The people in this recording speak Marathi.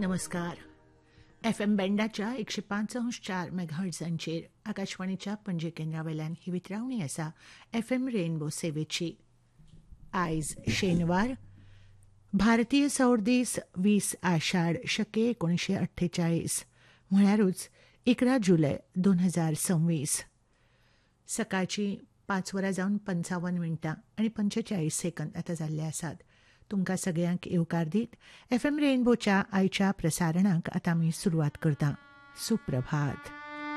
नमस्कार. FM बँडाच्या 105.4 मेगाहर्ट्झांचेर आकाशवाणीच्या पणजी केंद्रावेल्यान ही वितरावणी आसा FM रेनबो सेवेची. आयज शेनवार, भारतीय सौर दीस 20 आषाढ शके 1948 म्हळ्यारूच 11 जुलय 2026. सकाळची 5:55 आणि 45 सेकंद आता जाल्ले आसात. तुमकां सगळ्यांक येवकार दीत FM रेनबोच्या आयच्या प्रसारणाक आतां आमी सुरवात करता. सुप्रभात.